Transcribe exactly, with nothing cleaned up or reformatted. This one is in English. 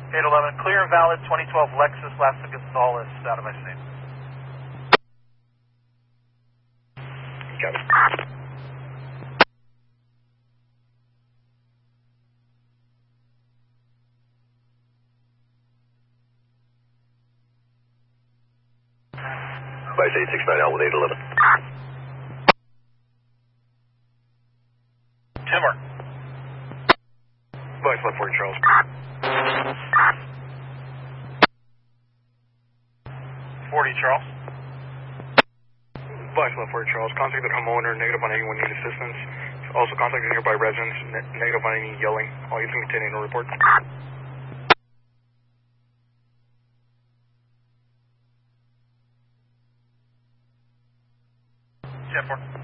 eight eleven, clear and valid, twenty twelve Lexus Las Gonzalez, out of my scene. Got it. Vice eight six nine out with eight eleven. Timber. Vice left forty Charles. forty Charles. Vice left forty Charles. Contact the homeowner, negative on anyone need assistance. Also contact the nearby residents, ne negative on any yelling. All you can continue to report. ten four.